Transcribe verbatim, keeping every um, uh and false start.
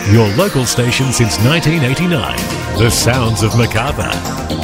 Your local station since nineteen eighty-nine. The sounds of Macarthur.